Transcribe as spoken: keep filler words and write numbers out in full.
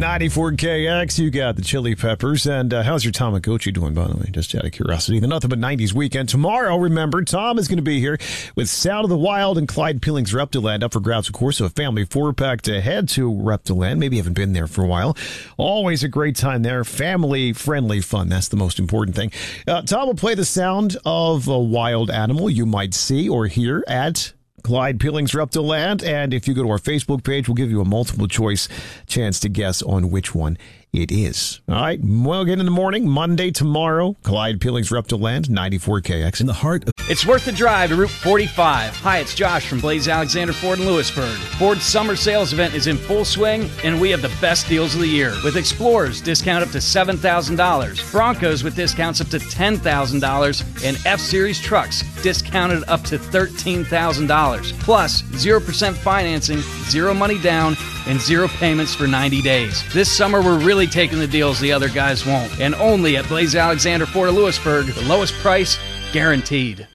ninety-four K X, you got the Chili Peppers. And uh, how's your Tamagotchi doing, by the way? Just out of curiosity. The Nothing But nineties weekend. Tomorrow, remember, Tom is going to be here with Sound of the Wild and Clyde Peeling's Reptiland. Up for grabs, of course, so a family four-pack to head to Reptiland. Maybe you haven't been there for a while. Always a great time there. Family-friendly fun. That's the most important thing. Uh, Tom will play the sound of a wild animal you might see or hear at Clyde Peeling's Reptiland, and if you go to our Facebook page, we'll give you a multiple choice chance to guess on which one it is. All right, well, again in the morning, Monday tomorrow, Clyde Peeling's Reptiland, ninety-four K X in the heart of... It's worth the drive to Route forty-five. Hi, it's Josh from Blaze Alexander Ford in Lewisburg. Ford's summer sales event is in full swing, and we have the best deals of the year. With Explorers, discount up to seven thousand dollars. Broncos with discounts up to ten thousand dollars. And F-Series trucks, discounted up to thirteen thousand dollars. Plus, zero percent financing, zero money down, and zero payments for ninety days. This summer, we're really taking the deals the other guys won't. And only at Blaze Alexander Ford of Lewisburg, the lowest price guaranteed.